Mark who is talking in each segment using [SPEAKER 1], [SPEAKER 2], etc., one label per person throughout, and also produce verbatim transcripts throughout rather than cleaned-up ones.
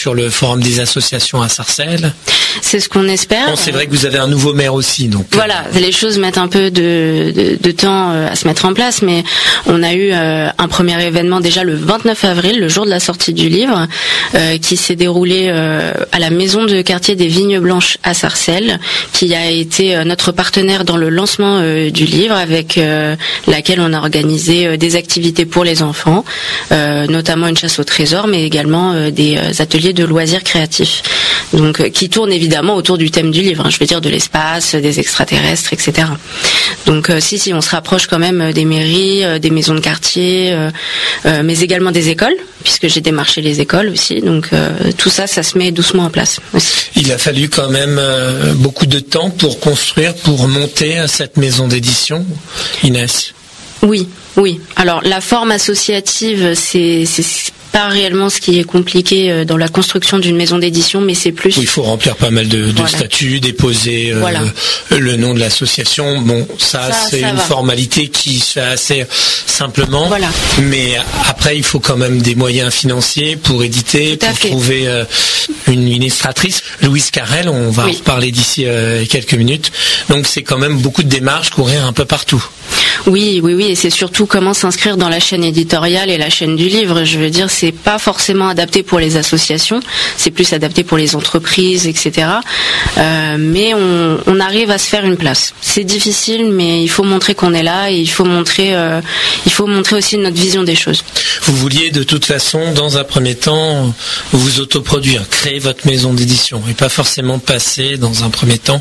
[SPEAKER 1] sur le forum des associations à Sarcelles.
[SPEAKER 2] C'est ce qu'on espère.
[SPEAKER 1] Bon, c'est vrai que vous avez un nouveau maire aussi, donc.
[SPEAKER 2] Voilà, les choses mettent un peu de, de, de temps à se mettre en place, mais on a eu euh, un premier événement déjà le vingt-neuf avril, le jour de la sortie du livre, euh, qui s'est déroulé euh, à la maison de quartier des Vignes Blanches à Sarcelles, qui a été euh, notre partenaire dans le lancement euh, du livre, avec euh, laquelle on a organisé euh, des activités pour les enfants, euh, notamment une chasse au trésor, mais également euh, des euh, ateliers de loisirs créatifs, donc euh, qui tournent évidemment autour du thème du livre, hein, je veux dire de l'espace, des extraterrestres, et cetera. Donc euh, si, si, on se rapproche quand même des mairies, euh, des maisons de quartier, euh, euh, mais également des écoles, puisque j'ai démarché les écoles aussi, donc euh, tout ça, ça se met doucement en place aussi.
[SPEAKER 1] Il a fallu quand même euh, beaucoup de temps pour construire, pour monter cette maison d'édition, Inès.
[SPEAKER 2] Oui, oui. Alors la forme associative, c'est... c'est pas réellement ce qui est compliqué dans la construction d'une maison d'édition, mais c'est plus...
[SPEAKER 1] Oui, il faut remplir pas mal de, de voilà. statuts, déposer euh, voilà. le nom de l'association. Bon, ça, ça c'est ça une va. formalité qui se fait assez simplement. Voilà. Mais après, il faut quand même des moyens financiers pour éditer, Tout pour trouver euh, une illustratrice. Louise Carrel, on va oui. en reparler d'ici euh, quelques minutes. Donc c'est quand même beaucoup de démarches, courir un peu partout.
[SPEAKER 2] Oui, oui, oui, et c'est surtout comment s'inscrire dans la chaîne éditoriale et la chaîne du livre. Je veux dire, c'est pas forcément adapté pour les associations, c'est plus adapté pour les entreprises, et cetera. Euh, mais on, on arrive à se faire une place. C'est difficile, mais il faut montrer qu'on est là et il faut montrer, euh, il faut montrer aussi notre vision des choses.
[SPEAKER 1] Vous vouliez de toute façon, dans un premier temps, vous autoproduire, créer votre maison d'édition et pas forcément passer, dans un premier temps,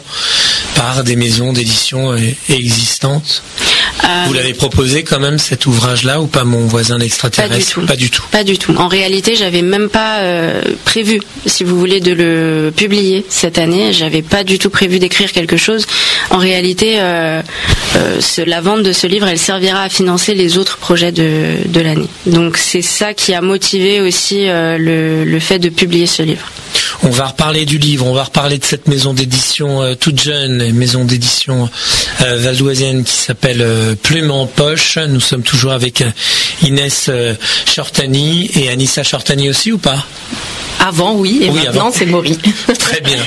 [SPEAKER 1] par des maisons d'édition existantes. Euh, Vous l'avez proposé quand même cet ouvrage-là ou pas, Mon voisin l'extraterrestre ?
[SPEAKER 2] Pas du tout. Pas du tout. En réalité, j'avais même pas euh, prévu, si vous voulez, de le publier cette année. J'avais pas du tout prévu d'écrire quelque chose. En réalité, euh, euh, ce, la vente de ce livre, elle servira à financer les autres projets de, de l'année. Donc c'est ça qui a motivé aussi euh, le, le fait de publier ce livre.
[SPEAKER 1] On va reparler du livre, on va reparler de cette maison d'édition euh, toute jeune, maison d'édition euh, valdoisienne qui s'appelle euh, Plume en poche. Nous sommes toujours avec euh, Inès euh, Shortani et Anissa Shortani aussi ou pas ?
[SPEAKER 3] Avant, oui, et oui, maintenant, avant. C'est Maury.
[SPEAKER 1] Très bien.